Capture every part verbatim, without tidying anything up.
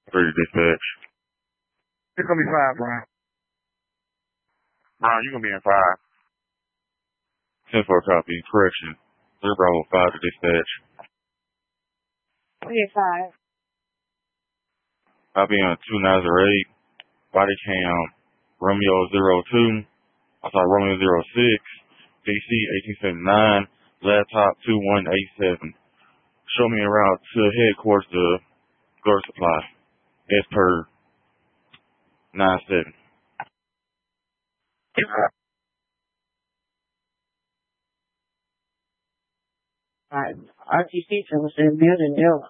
Three dispatch. It's gonna be five, Brian. Brian, you gonna be in five. ten four copy. Correction. Three Bravo five to dispatch. Three five. I'll be on two nine zero eight. Body cam. Romeo zero two. I saw Romeo zero six. D C eighteen seventy nine. Laptop two one eight seven. Show me around to headquarters to go to supply. As per nine seven. Alright. R T C service in the building, Joe.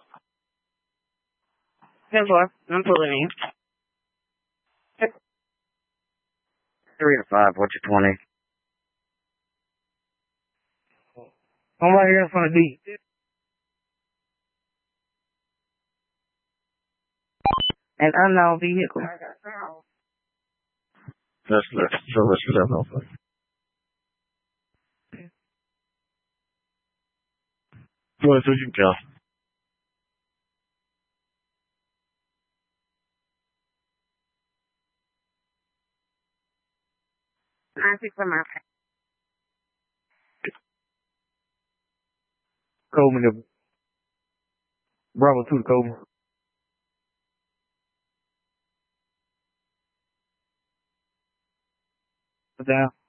ten four. I'm pulling in. Three to five, what's your twenty? I'm right here in front of D. An unknown vehicle. Let's, let's, so let's get that off. Go ahead, so you can tell. I think for my Coleman to Bravo two to Coleman. Down.